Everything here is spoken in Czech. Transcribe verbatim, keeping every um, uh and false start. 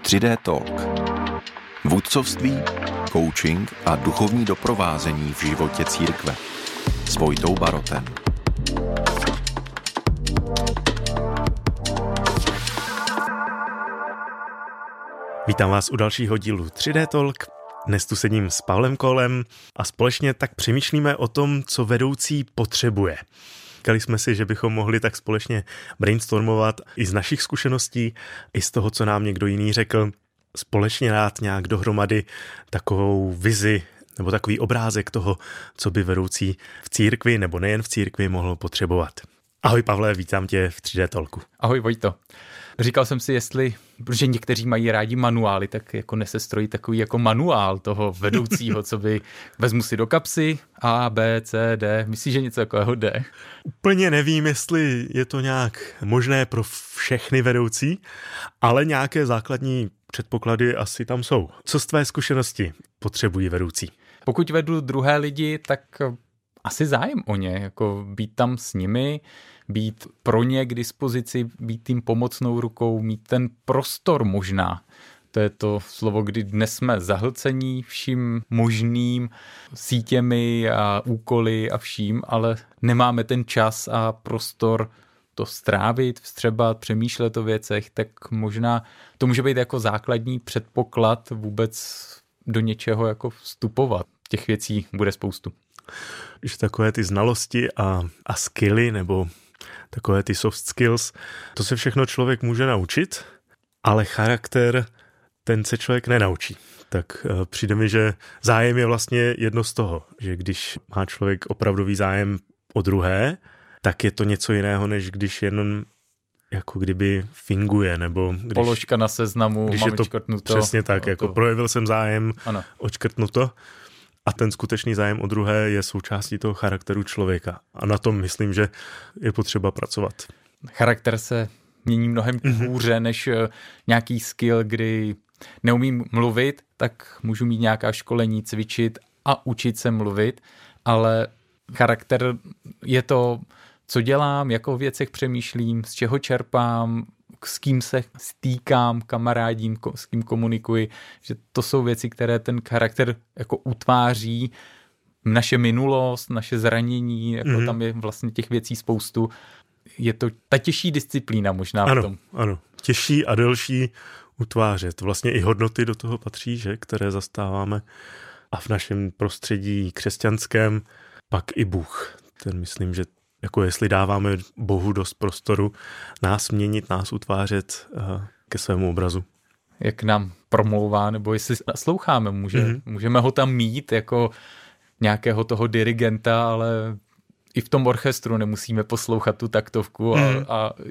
tři dé Talk. Vůdcovství, coaching a duchovní doprovázení v životě církve. S Vojtou Barotem. Vítám vás u dalšího dílu tři dé Talk. Dnes tu sedím s Pavlem Kohlem a společně tak přemýšlíme o tom, co vedoucí potřebuje. Říkali jsme si, že bychom mohli tak společně brainstormovat i z našich zkušeností, i z toho, co nám někdo jiný řekl, společně dát nějak dohromady takovou vizi nebo takový obrázek toho, co by vedoucí v církvi nebo nejen v církvi mohl potřebovat. Ahoj Pavle, vítám tě v tři dé Talku. Ahoj Vojto. Říkal jsem si, jestli, protože někteří mají rádi manuály, tak jako nesestrojí takový jako manuál toho vedoucího, co by vezmu si do kapsy A, B, C, D. Myslíš, že něco takového jde? Úplně nevím, jestli je to nějak možné pro všechny vedoucí, ale nějaké základní předpoklady asi tam jsou. Co z tvé zkušenosti potřebují vedoucí? Pokud vedu druhé lidi, tak asi zájem o ně, jako být tam s nimi, být pro ně k dispozici, být tím pomocnou rukou, mít ten prostor možná. To je to slovo, kdy dnes jsme zahlcení vším možným sítěmi a úkoly a vším, ale nemáme ten čas a prostor to strávit, vstřebat, přemýšlet o věcech, tak možná to může být jako základní předpoklad vůbec do něčeho jako vstupovat. Těch věcí bude spoustu. Že takové ty znalosti a, a skilly nebo takové ty soft skills, to se všechno člověk může naučit, ale charakter, ten se člověk nenaučí. Tak uh, přijde mi, že zájem je vlastně jedno z toho, že když má člověk opravdový zájem o druhé, tak je to něco jiného, než když jen jako kdyby finguje, nebo když, položka na seznamu, když mám je to odškrtnuto. Přesně tak, jako projevil jsem zájem, ano. Odškrtnuto. A ten skutečný zájem o druhé je součástí toho charakteru člověka. A na tom myslím, že je potřeba pracovat. Charakter se mění mnohem Mm-hmm. hůře než nějaký skill, kdy neumím mluvit, tak můžu mít nějaká školení, cvičit a učit se mluvit, ale charakter je to, co dělám, jak o věcech přemýšlím, z čeho čerpám, s kým se stýkám, kamarádím, s kým komunikuji, že to jsou věci, které ten charakter jako utváří, naše minulost, naše zranění, jako mm-hmm. tam je vlastně těch věcí spoustu. Je to ta těžší disciplína možná ano, v tom. Ano, těžší a delší utvářet. Vlastně i hodnoty do toho patří, že, které zastáváme a v našem prostředí křesťanském pak i Bůh. Ten myslím, že jako jestli dáváme Bohu dost prostoru nás měnit, nás utvářet uh, ke svému obrazu. Jak nám promlouvá, nebo jestli nasloucháme, může, mm-hmm. můžeme ho tam mít jako nějakého toho dirigenta, ale i v tom orchestru nemusíme poslouchat tu taktovku a, mm-hmm. a